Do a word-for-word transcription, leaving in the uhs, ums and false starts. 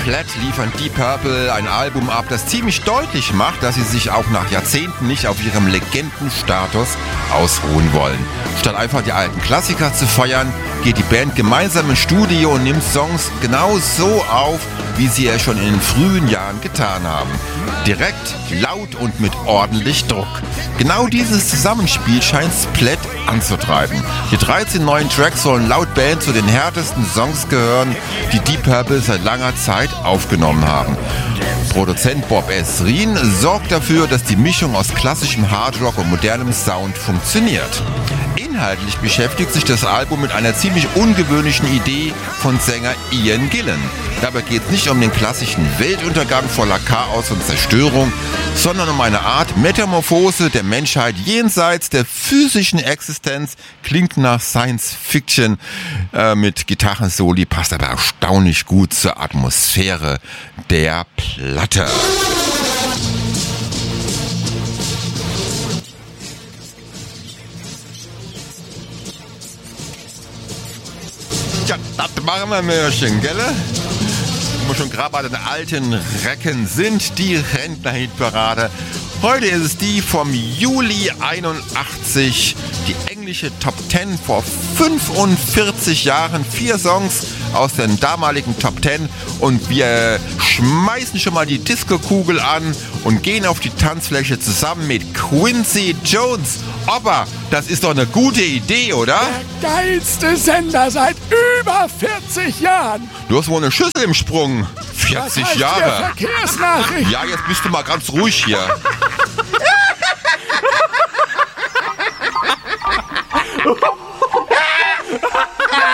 Platt liefern Deep Purple ein Album ab, das ziemlich deutlich macht, dass sie sich auch nach Jahrzehnten nicht auf ihrem Legendenstatus ausruhen wollen. Statt einfach die alten Klassiker zu feiern, geht die Band gemeinsam ins Studio und nimmt Songs genau so auf, wie sie es schon in den frühen Jahren getan haben. Direkt, laut und mit ordentlich Druck. Genau dieses Zusammenspiel scheint Splat anzutreiben. Die dreizehn neuen Tracks sollen laut Band zu den härtesten Songs gehören, die Deep Purple seit langer Zeit aufgenommen haben. Produzent Bob Ezrin sorgt dafür, dass die Mischung aus klassischem Hardrock und modernem Sound funktioniert. Inhaltlich beschäftigt sich das Album mit einer ziemlich ungewöhnlichen Idee von Sänger Ian Gillan. Dabei geht es nicht um den klassischen Weltuntergang voller Chaos und Zerstörung, sondern um eine Art Metamorphose der Menschheit jenseits der physischen Existenz. Klingt nach Science Fiction äh, mit Gitarrensoli, passt aber erstaunlich gut zur Atmosphäre der Platte. Ja, das machen wir, Mörchen, gell? Wo wir schon gerade bei den alten Recken sind, die Rentner-Hitparade. Heute ist es die vom Juli einundachtzig, die englische Top zehn vor fünfundvierzig Jahren. Vier Songs aus den damaligen Top zehn und wir schmeißen schon mal die Disco-Kugel an und gehen auf die Tanzfläche zusammen mit Quincy Jones. Opa, das ist doch eine gute Idee, oder? Der geilste Sender seit über vierzig Jahren. Du hast wohl eine Schüssel im Sprung. vierzig Was heißt Jahre. Verkehrsnachricht? Ja, jetzt bist du mal ganz ruhig hier.